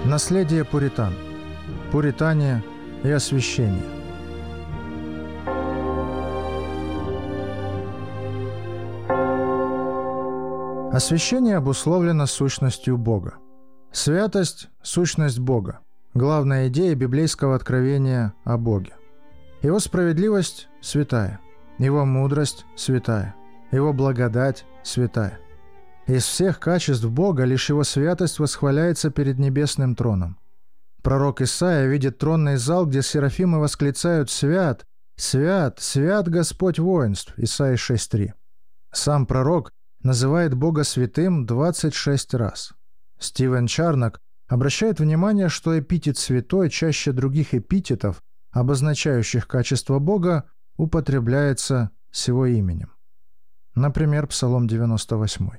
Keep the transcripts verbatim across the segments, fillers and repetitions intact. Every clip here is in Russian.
Наследие пуритан. Пуритане и освящение. Освящение обусловлено сущностью Бога. Святость – сущность Бога, главная идея библейского откровения о Боге. Его справедливость – святая, Его мудрость – святая, Его благодать – святая. Из всех качеств Бога лишь Его святость восхваляется перед небесным троном. Пророк Исаия видит тронный зал, где серафимы восклицают «Свят, свят, свят Господь воинств» Исайя шесть три. Сам пророк называет Бога святым двадцать шесть раз. Стивен Чарнок обращает внимание, что эпитет «святой» чаще других эпитетов, обозначающих качество Бога, употребляется с Его именем. Например, Псалом девяносто восемь.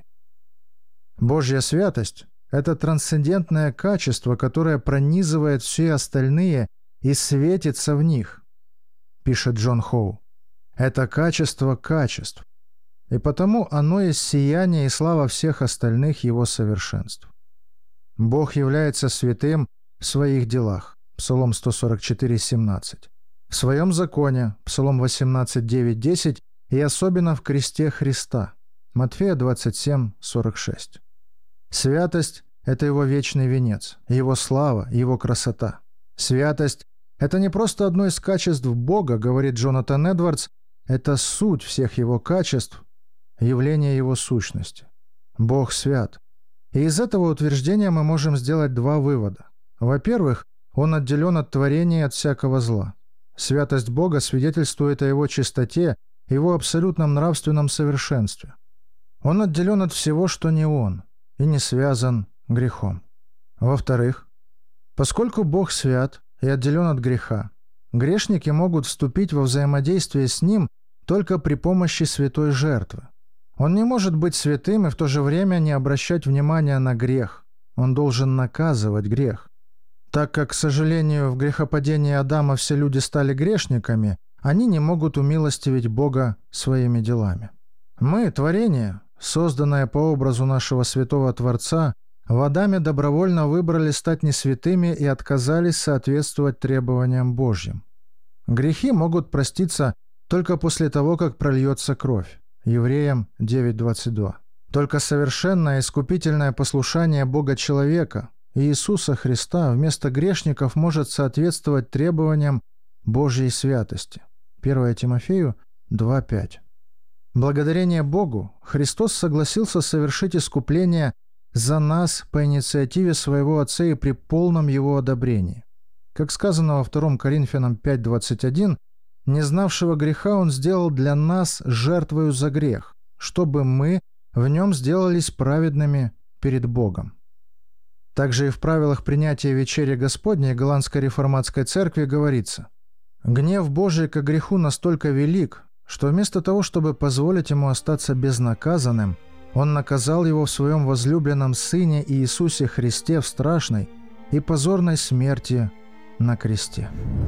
Божья святость – это трансцендентное качество, которое пронизывает все остальные и светится в них, пишет Джон Хоу. Это качество качеств, и потому оно есть сияние и слава всех остальных Его совершенств. Бог является святым в своих делах, Псалом сто сорок четыре семнадцать, в своем законе, Псалом восемнадцать девять десять, и особенно в кресте Христа, Матфея двадцать семь сорок шесть. Святость – это Его вечный венец, Его слава, Его красота. Святость – это не просто одно из качеств Бога, говорит Джонатан Эдвардс, это суть всех Его качеств, явление Его сущности. Бог свят. И из этого утверждения мы можем сделать два вывода. Во-первых, Он отделен от творения и от всякого зла. Святость Бога свидетельствует о Его чистоте, Его абсолютном нравственном совершенстве. Он отделен от всего, что не Он, и не связан грехом. Во-вторых, поскольку Бог свят и отделен от греха, грешники могут вступить во взаимодействие с Ним только при помощи святой жертвы. Он не может быть святым и в то же время не обращать внимания на грех. Он должен наказывать грех. Так как, к сожалению, в грехопадении Адама все люди стали грешниками, они не могут умилостивить Бога своими делами. Мы, творение, созданное по образу нашего святого Творца, в Адаме добровольно выбрали стать несвятыми и отказались соответствовать требованиям Божьим. Грехи могут проститься только после того, как прольется кровь. Евреям девять двадцать два. Только совершенное искупительное послушание Бога-человека, Иисуса Христа, вместо грешников может соответствовать требованиям Божьей святости. первое Тимофею два пять. Благодарение Богу Христос согласился совершить искупление за нас по инициативе своего Отца и при полном Его одобрении. Как сказано во втором Коринфянам пять двадцать один, «Не знавшего греха Он сделал для нас жертвою за грех, чтобы мы в Нем сделались праведными перед Богом». Также и в правилах принятия вечери Господней Голландской реформатской церкви говорится: «Гнев Божий ко греху настолько велик, что вместо того, чтобы позволить ему остаться безнаказанным, Он наказал его в своем возлюбленном Сыне Иисусе Христе в страшной и позорной смерти на кресте».